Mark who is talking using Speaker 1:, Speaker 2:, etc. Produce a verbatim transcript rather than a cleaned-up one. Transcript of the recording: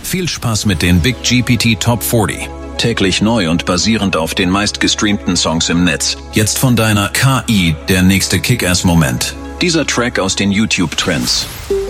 Speaker 1: Viel Spaß mit den Big G P T Top vierzig. Täglich neu und basierend auf den meistgestreamten Songs im Netz. Jetzt von deiner K I der nächste Kick-Ass-Moment. Dieser Track aus den YouTube-Trends.